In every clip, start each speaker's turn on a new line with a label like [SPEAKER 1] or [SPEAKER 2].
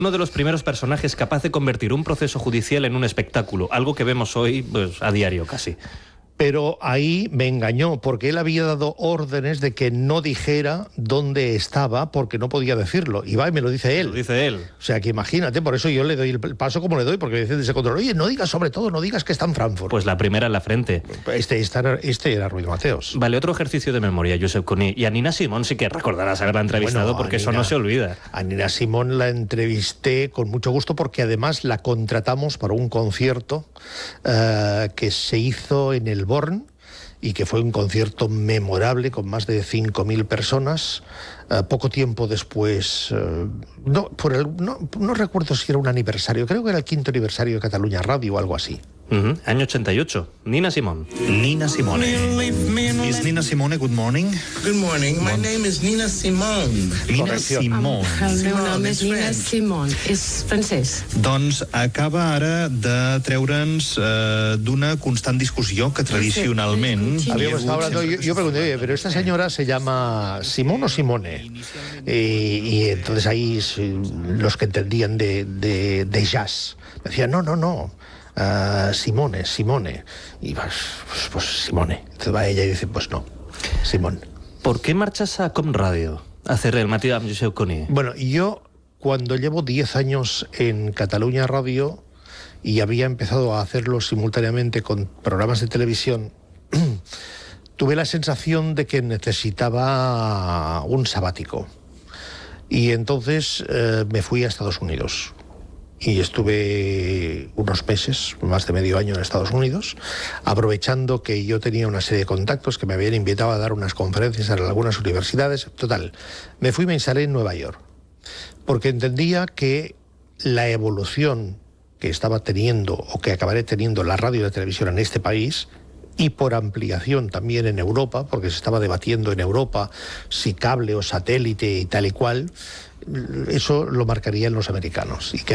[SPEAKER 1] Uno de los primeros personajes capaz de convertir un proceso judicial en un espectáculo, algo que vemos hoy pues, a diario casi.
[SPEAKER 2] Pero ahí me engañó, porque él había dado órdenes de que no dijera dónde estaba, porque no podía decirlo. Y va y me lo dice él.
[SPEAKER 1] Lo dice él.
[SPEAKER 2] O sea, que imagínate, por eso yo le doy el paso como le doy, porque me dicen de ese control, oye, no digas sobre todo, no digas que está en Frankfurt.
[SPEAKER 1] Pues la primera en la frente.
[SPEAKER 2] Este era Ruiz Mateos.
[SPEAKER 1] Vale, otro ejercicio de memoria, Josep Cuní. Y a Nina Simón sí que recordarás haberla entrevistado, bueno, porque eso no se olvida.
[SPEAKER 2] A Nina Simón la entrevisté con mucho gusto, porque además la contratamos para un concierto que se hizo en el Born, y que fue un concierto memorable con más de 5.000 personas. Poco tiempo después, no recuerdo si era un aniversario, creo que era el 5º aniversario de Catalunya Radio o algo así.
[SPEAKER 1] Año 88. Nina Simón.
[SPEAKER 3] Nina Simone. Is Nina Simone, good morning?
[SPEAKER 4] Good morning. My name is Nina Simone.
[SPEAKER 3] Nina Simone.
[SPEAKER 5] El meu nom és Nina Simone. És francès.
[SPEAKER 3] Doncs acaba ara de treure'ns d'una constant discussió que tradicionalment...
[SPEAKER 2] Habíamos estado hablando, yo pregunté, pero esta señora se llama Simón o Simone. Y entonces ahí los que entendían de jazz decían, no. Simone. Y pues Simone. Entonces va ella y dice, pues no, Simón.
[SPEAKER 1] ¿Por qué marchas a Com Radio a hacer el matí amb Josep Cuní?
[SPEAKER 2] Bueno, yo cuando llevo 10 años en Catalunya Radio y había empezado a hacerlo simultáneamente con programas de televisión, tuve la sensación de que necesitaba un sabático. Y entonces me fui a Estados Unidos. Y estuve unos meses, más de medio año en Estados Unidos, aprovechando que yo tenía una serie de contactos que me habían invitado a dar unas conferencias en algunas universidades. Total, me fui y me instalé en Nueva York, porque entendía que la evolución que estaba teniendo o que acabaré teniendo la radio y la televisión en este país, y por ampliación también en Europa, porque se estaba debatiendo en Europa si cable o satélite y tal y cual, eso lo marcarían los americanos. Y que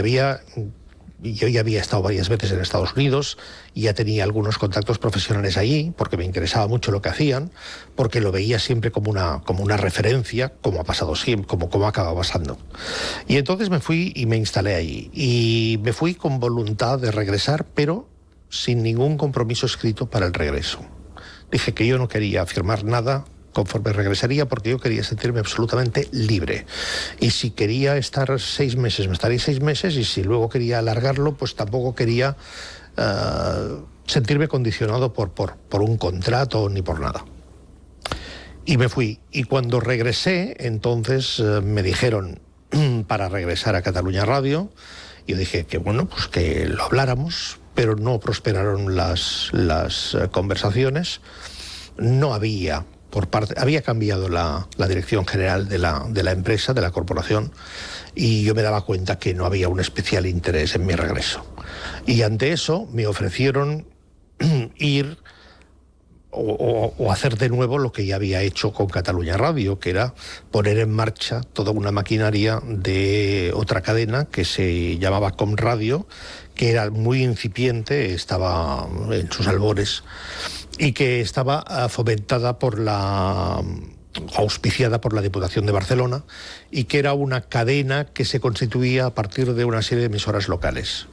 [SPEAKER 2] yo ya había estado varias veces en Estados Unidos y ya tenía algunos contactos profesionales allí, porque me interesaba mucho lo que hacían, porque lo veía siempre como una referencia, como ha pasado siempre, como ha acabado pasando. Y entonces me fui y me instalé allí. Y me fui con voluntad de regresar, pero sin ningún compromiso escrito para el regreso. Dije que yo no quería firmar nada conforme regresaría, porque yo quería sentirme absolutamente libre. Y si quería estar 6 meses, me estaría 6 meses, y si luego quería alargarlo, pues tampoco quería sentirme condicionado por un contrato ni por nada. Y me fui. Y cuando regresé, entonces me dijeron para regresar a Catalunya Radio. Yo dije que bueno, pues que lo habláramos, pero no prosperaron las conversaciones. No había había cambiado la dirección general de la empresa, de la corporación, y yo me daba cuenta que no había un especial interés en mi regreso. Y ante eso me ofrecieron ir o hacer de nuevo lo que ya había hecho con Catalunya Radio, que era poner en marcha toda una maquinaria de otra cadena que se llamaba Com Radio, que era muy incipiente, estaba en sus albores, y que estaba fomentada auspiciada por la Diputación de Barcelona, y que era una cadena que se constituía a partir de una serie de emisoras locales.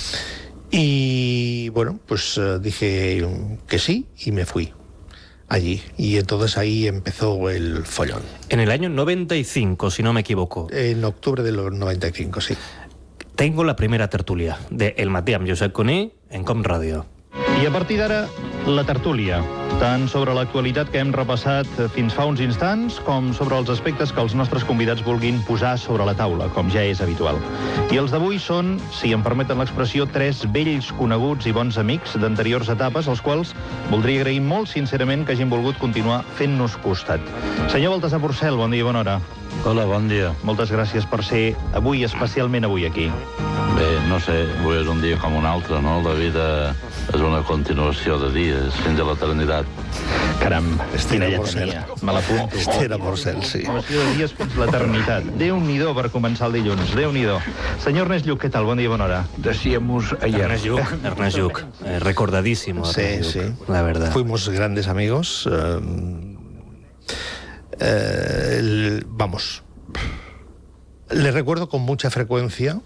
[SPEAKER 2] Y bueno, pues dije que sí y me fui allí. Y entonces ahí empezó el follón.
[SPEAKER 1] En el año 95, si no me equivoco.
[SPEAKER 2] En octubre del 95, sí.
[SPEAKER 1] Tengo la primera tertúlia de El matí amb Josep Cuní en Com Radio.
[SPEAKER 6] I a partir d'ara, la tertúlia, tant sobre l'actualitat que hem repassat fins fa uns instants, com sobre els aspectes que els nostres convidats vulguin posar sobre la taula, com ja és habitual. I els d'avui són, si em permeten l'expressió, 3 vells coneguts i bons amics d'anteriors etapes, als quals voldria agrair molt sincerament que hagin volgut continuar fent-nos costat. Senyor Baltasar Porcel, bon dia i bona hora.
[SPEAKER 7] Hola, bon dia.
[SPEAKER 6] Moltes gràcies per ser avui, especialment avui aquí.
[SPEAKER 7] Bé, no sé, avui és un dia com un altre, no? La vida és una continuació de dies fins a l'eternitat.
[SPEAKER 6] Caram,
[SPEAKER 2] Estela
[SPEAKER 6] quina
[SPEAKER 2] Porcel.
[SPEAKER 6] lletania. Me l'apunto.
[SPEAKER 2] Estela Porcel, sí.
[SPEAKER 6] Qüestió de dies fins l'eternitat. Déu-n'hi-do per començar el dilluns, Déu-n'hi-do. Senyor Ernest Lluch, què tal? Bon dia i bona hora.
[SPEAKER 4] Decíamos ayer.
[SPEAKER 1] Ernest Lluch, recordadísimo.
[SPEAKER 2] Sí,
[SPEAKER 1] Ernest
[SPEAKER 2] sí.
[SPEAKER 1] Lluch, la verdad.
[SPEAKER 2] Fuimos grandes amigos. Vamos, Le recuerdo con mucha frecuencia